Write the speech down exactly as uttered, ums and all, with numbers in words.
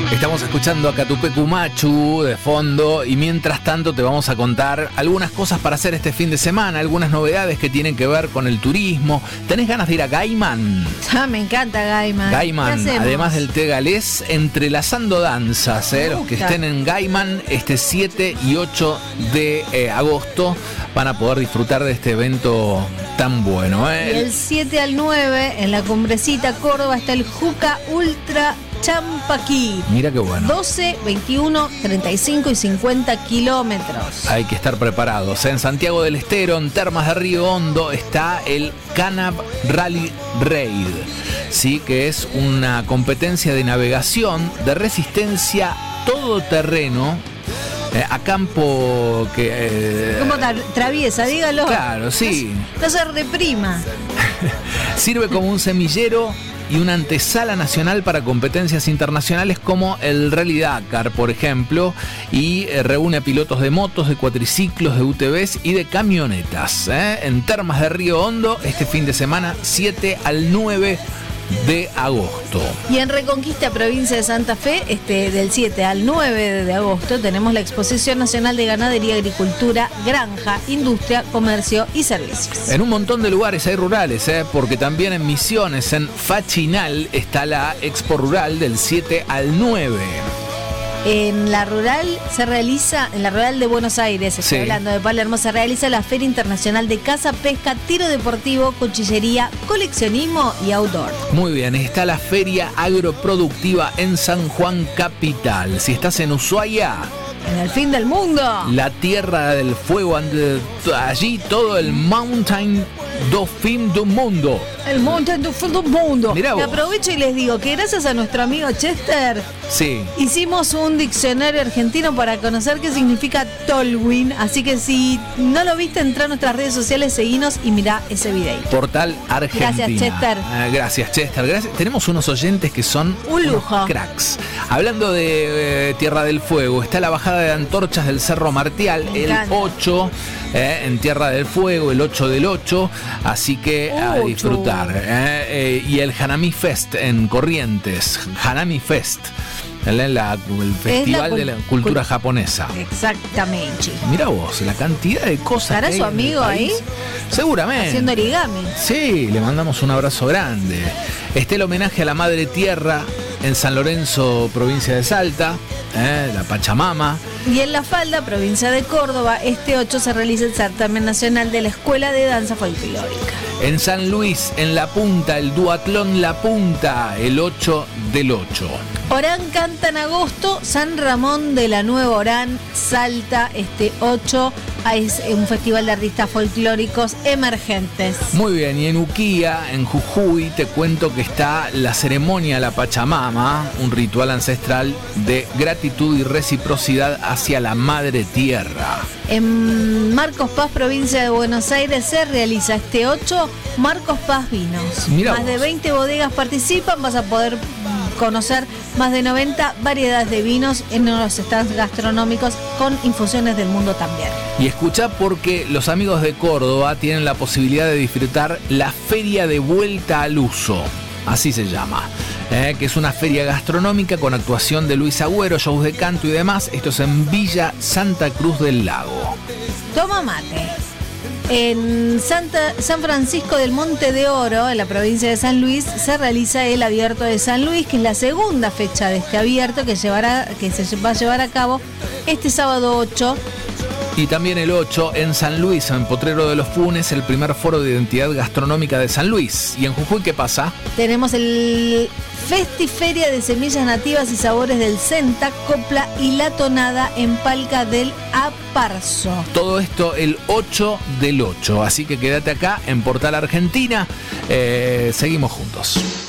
Estamos escuchando a Catupecu Machu de fondo y mientras tanto te vamos a contar algunas cosas para hacer este fin de semana, algunas novedades que tienen que ver con el turismo. ¿Tenés ganas de ir a Gaiman? Ah, me encanta Gaiman. Gaiman, además del té galés, entrelazando danzas. ¿eh? Los que estén en Gaiman este siete y ocho de eh, agosto van a poder disfrutar de este evento tan bueno. ¿eh? Y el siete al nueve en la Cumbrecita Córdoba está el Juca Ultra Champaquí. Mira qué bueno. doce, veintiuno, treinta y cinco y cincuenta kilómetros. Hay que estar preparados. En Santiago del Estero, en Termas de Río Hondo, está el Canab Rally Raid, ¿sí? Que es una competencia de navegación de resistencia todoterreno. Eh, a campo que... Eh, ¿Cómo traviesa? Dígalo. Claro, sí. No, no se reprima. Sirve como un semillero y una antesala nacional para competencias internacionales como el Rally Dakar, por ejemplo, y eh, reúne a pilotos de motos, de cuatriciclos, de U T Vs y de camionetas. ¿eh? En Termas de Río Hondo, este fin de semana, siete al nueve de agosto. Y en Reconquista, provincia de Santa Fe, este, del siete al nueve de agosto, tenemos la Exposición Nacional de Ganadería, Agricultura, Granja, Industria, Comercio y Servicios. En un montón de lugares hay rurales, ¿eh? porque también en Misiones, en Fachinal, está la Expo Rural del siete al nueve. En la rural se realiza, en la rural de Buenos Aires, estoy sí. hablando de Palermo, se realiza la Feria Internacional de Caza, Pesca, Tiro Deportivo, Cuchillería, Coleccionismo y Outdoor. Muy bien, está la Feria Agroproductiva en San Juan Capital. Si estás en Ushuaia, en el fin del mundo, la Tierra del Fuego, allí todo el Mountain do Fin do Mundo. El Mountain do Fin do Mundo. Mirá vos. Me aprovecho y les digo que gracias a nuestro amigo Chester, sí. hicimos un diccionario argentino para conocer qué significa Tolwyn. Así que si no lo viste, entra a nuestras redes sociales, seguinos y mirá ese video. Portal Argentina. Gracias, Chester. Uh, gracias, Chester. Gracias. Tenemos unos oyentes que son un lujo. Cracks. Hablando de eh, Tierra del Fuego, está la bajada de antorchas del Cerro Martial, Me el encanta. ocho, eh, en Tierra del Fuego, el ocho del ocho. Así que a Ocho. disfrutar. Eh, eh, y el Hanami Fest en Corrientes. Hanami Fest. El, la, el festival la de la cultura japonesa. Exactamente. Mira vos, la cantidad de cosas. ¿Estará que hay su en el amigo país. ahí? Seguramente. Haciendo origami. Sí, le mandamos un abrazo grande. Está el homenaje a la Madre Tierra en San Lorenzo, provincia de Salta, eh, la Pachamama. Y en La Falda, provincia de Córdoba, este ocho se realiza el certamen nacional de la Escuela de Danza Folclórica. En San Luis, en La Punta, el duatlón La Punta, el ocho del ocho. Orán canta en agosto, San Ramón de la Nueva Orán, Salta, este ocho, es un festival de artistas folclóricos emergentes. Muy bien, y en Uquía, en Jujuy, te cuento que está la ceremonia La Pachamama, un ritual ancestral de gratitud y reciprocidad hacia la Madre Tierra. En Marcos Paz, provincia de Buenos Aires, se realiza este ocho Marcos Paz Vinos. Mirá Más vos. de veinte bodegas participan, vas a poder conocer más de noventa variedades de vinos en los stands gastronómicos con infusiones del mundo también. Y escuchá porque los amigos de Córdoba tienen la posibilidad de disfrutar la Feria de Vuelta al Uso, así se llama, eh, que es una feria gastronómica con actuación de Luis Agüero, shows de canto y demás. Esto es en Villa Santa Cruz del Lago. Toma mate. En Santa, San Francisco del Monte de Oro, en la provincia de San Luis, se realiza el Abierto de San Luis, que es la segunda fecha de este abierto que, llevará, que se va a llevar a cabo este sábado ocho. Y también el ocho en San Luis, en Potrero de los Funes, el primer foro de identidad gastronómica de San Luis. ¿Y en Jujuy qué pasa? Tenemos el Festiferia de Semillas Nativas y Sabores del Centa, Copla y La Tonada en Palca del Aparzo. Todo esto el ocho del ocho. Así que quédate acá en Portal Argentina. Eh, seguimos juntos.